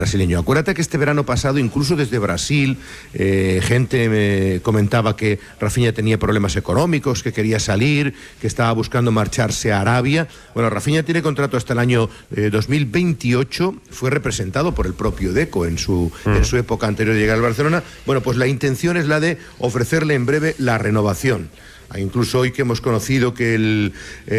brasileño. Acuérdate que este verano pasado, incluso desde Brasil, gente me comentaba que Rafinha tenía problemas económicos, que quería salir, que estaba buscando marcharse a Arabia. Bueno, Rafinha tiene contrato hasta el año 2028, fue representado por el propio Deco en su época anterior de llegar al Barcelona. Bueno, pues la intención es la de ofrecerle en breve la renovación. Incluso hoy que hemos conocido que el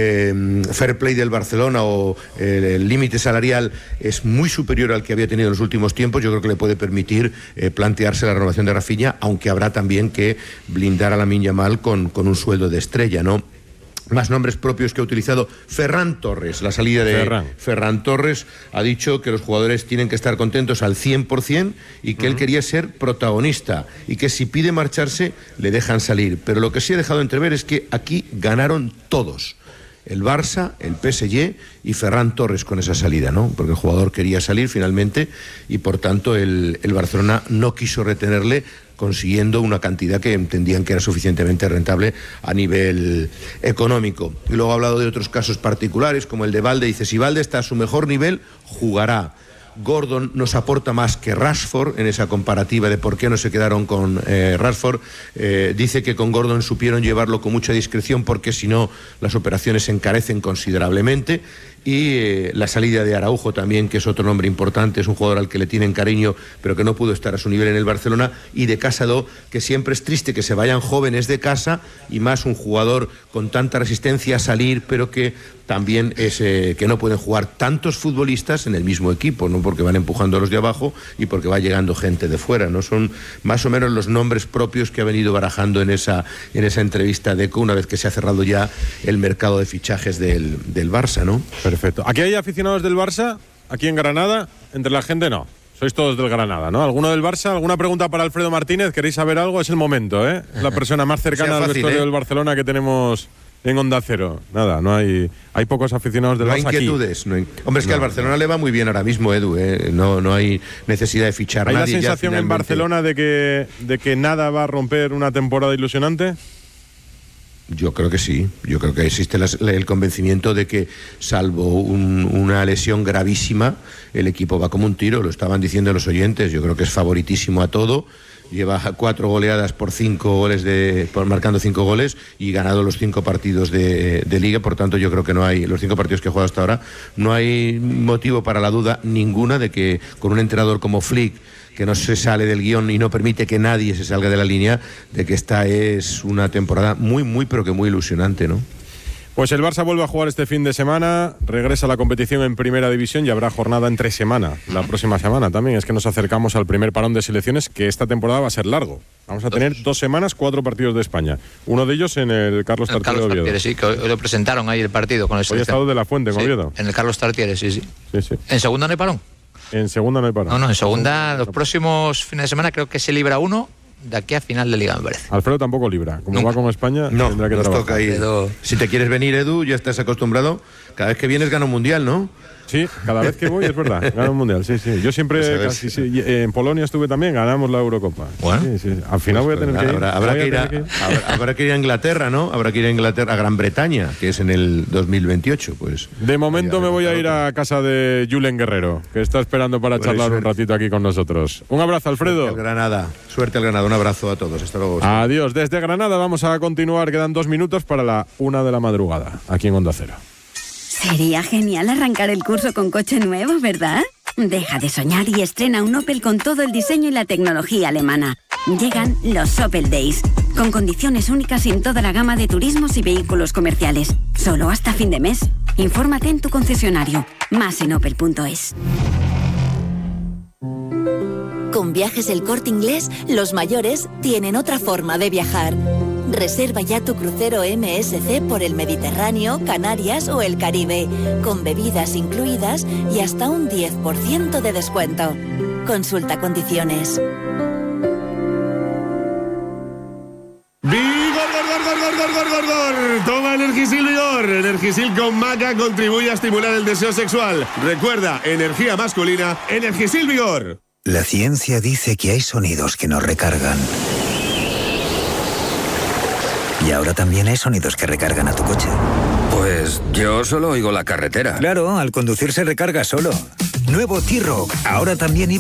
fair play del Barcelona o el límite salarial es muy superior al que había tenido en los últimos tiempos, yo creo que le puede permitir plantearse la renovación de Rafinha, aunque habrá también que blindar a Lamine Yamal con un sueldo de estrella, ¿no? Más nombres propios que ha utilizado Ferran Torres. La salida de Ferran Torres ha dicho que los jugadores tienen que estar contentos al 100% y que él quería ser protagonista y que si pide marcharse le dejan salir. Pero lo que sí ha dejado entrever es que aquí ganaron todos. El Barça, el PSG y Ferran Torres con esa salida, ¿no? Porque el jugador quería salir finalmente y por tanto el Barcelona no quiso retenerle, consiguiendo una cantidad que entendían que era suficientemente rentable a nivel económico. Y luego ha hablado de otros casos particulares, como el de Balde. Dice, si Balde está a su mejor nivel, jugará. Gordon nos aporta más que Rashford en esa comparativa de por qué no se quedaron con Rashford. Dice que con Gordon supieron llevarlo con mucha discreción porque si no las operaciones se encarecen considerablemente. Y la salida de Araujo también, que es otro nombre importante, es un jugador al que le tienen cariño pero que no pudo estar a su nivel en el Barcelona. Y de Casado, que siempre es triste que se vayan jóvenes de casa y más un jugador con tanta resistencia a salir, pero que también es que no pueden jugar tantos futbolistas en el mismo equipo, no porque van empujando a los de abajo y porque va llegando gente de fuera, ¿no? Son más o menos los nombres propios que ha venido barajando en esa entrevista Deco, una vez que se ha cerrado ya el mercado de fichajes del Barça, ¿no? Perfecto. ¿Aquí hay aficionados del Barça? ¿Aquí en Granada? Entre la gente no. Sois todos del Granada, ¿no? ¿Alguno del Barça? ¿Alguna pregunta para Alfredo Martínez? ¿Queréis saber algo? Es el momento, ¿eh? Es la persona más cercana al vestuario del Barcelona que tenemos en Onda Cero. Nada, no hay pocos aficionados del Barça aquí. Inquietudes, hombre, es que al Barcelona le va muy bien ahora mismo, Edu, ¿eh? No hay necesidad de fichar a nadie. ¿Hay la sensación en Barcelona de que nada va a romper una temporada ilusionante? Yo creo que sí. Yo creo que existe el convencimiento de que, salvo una lesión gravísima, el equipo va como un tiro. Lo estaban diciendo los oyentes. Yo creo que es favoritísimo a todo. Lleva 4 goleadas por 5 goles marcando 5 goles y ganado los 5 partidos de Liga. Por tanto, yo creo que no hay, los 5 partidos que ha jugado hasta ahora, no hay motivo para la duda ninguna de que con un entrenador como Flick, que no se sale del guión y no permite que nadie se salga de la línea, de que esta es una temporada muy, pero que muy ilusionante, ¿no? Pues el Barça vuelve a jugar este fin de semana, regresa a la competición en Primera División y habrá jornada entre semana, la próxima semana también. Es que nos acercamos al primer parón de selecciones, que esta temporada va a ser largo. Vamos a tener 2 semanas, 4 partidos de España. Uno de ellos en el Carlos Tartiere de Oviedo. Sí, que hoy lo presentaron ahí el partido con el Hoy ha estado de la Fuente en Oviedo. En el Carlos Tartiere, sí. ¿En segunda no hay parón? En segunda no hay parón. No, en segunda, los próximos fines de semana creo que se libra uno de aquí a final de Liga, me parece. Alfredo tampoco libra. Como va con España, tendrá que trabajar. Toca ahí. Si te quieres venir, Edu, ya estás acostumbrado. Cada vez que vienes gana un mundial, ¿no? Sí, cada vez que voy es verdad, gana un mundial, sí. Yo siempre, en Polonia estuve también, ganamos la Eurocopa. Bueno, sí. Al final voy a tener que ir. Habrá que ir a Inglaterra, ¿no? Habrá que ir a Inglaterra, a Gran Bretaña, que es en el 2028, pues. De momento me voy a ir a casa de Julen Guerrero, que está esperando para charlar un ratito aquí con nosotros. Un abrazo, Alfredo. Suerte al Granada, un abrazo a todos, hasta luego. Adiós, desde Granada vamos a continuar, quedan 2 minutos para la 1 de la madrugada, aquí en Onda Cero. Sería genial arrancar el curso con coche nuevo, ¿verdad? Deja de soñar y estrena un Opel con todo el diseño y la tecnología alemana. Llegan los Opel Days, con condiciones únicas en toda la gama de turismos y vehículos comerciales. Solo hasta fin de mes. Infórmate en tu concesionario. Más en opel.es. Con Viajes El Corte Inglés, los mayores tienen otra forma de viajar. Reserva ya tu crucero MSC por el Mediterráneo, Canarias o el Caribe, con bebidas incluidas y hasta un 10% de descuento. Consulta condiciones. ¡Vigor! Toma Energisil Vigor. Energisil con maca contribuye a estimular el deseo sexual. Recuerda, energía masculina, Energisil Vigor. La ciencia dice que hay sonidos que nos recargan. Y ahora también hay sonidos que recargan a tu coche. Pues yo solo oigo la carretera. Claro, al conducir se recarga solo. Nuevo T-Roc, ahora también